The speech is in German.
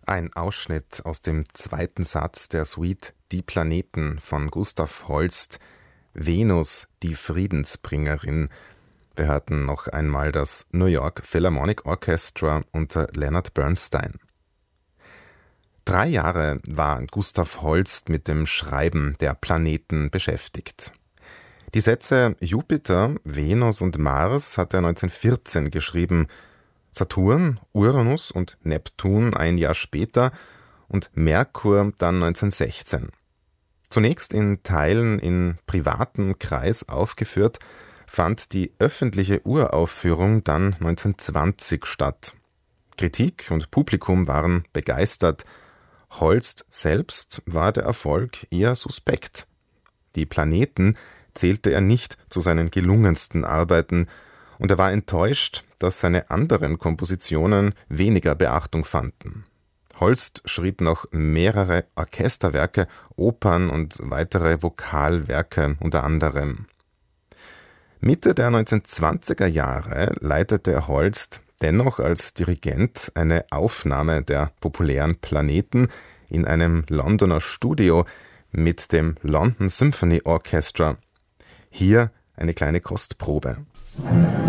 Ein Ausschnitt aus dem zweiten Satz der Suite Die Planeten von Gustav Holst, Venus, die Friedensbringerin. Wir hörten noch einmal das New York Philharmonic Orchestra unter Leonard Bernstein. 3 Jahre war Gustav Holst mit dem Schreiben der Planeten beschäftigt. Die Sätze Jupiter, Venus und Mars hat er 1914 geschrieben, Saturn, Uranus und Neptun ein Jahr später und Merkur dann 1916. Zunächst in Teilen in privatem Kreis aufgeführt, fand die öffentliche Uraufführung dann 1920 statt. Kritik und Publikum waren begeistert. Holst selbst war der Erfolg eher suspekt. Die Planeten zählte er nicht zu seinen gelungensten Arbeiten und er war enttäuscht, dass seine anderen Kompositionen weniger Beachtung fanden. Holst schrieb noch mehrere Orchesterwerke, Opern und weitere Vokalwerke unter anderem. Mitte der 1920er Jahre leitete Holst dennoch als Dirigent eine Aufnahme der populären Planeten in einem Londoner Studio mit dem London Symphony Orchestra. Hier eine kleine Kostprobe.